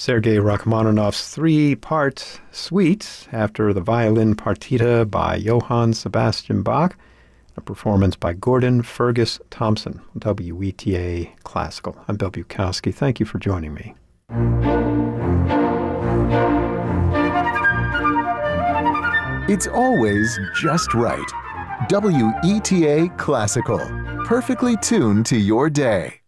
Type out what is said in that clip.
Sergei Rachmaninoff's three-part suite after the violin partita by Johann Sebastian Bach, a performance by Gordon Fergus Thompson, WETA Classical. I'm Bill Bukowski. Thank you for joining me. It's always just right. WETA Classical, perfectly tuned to your day.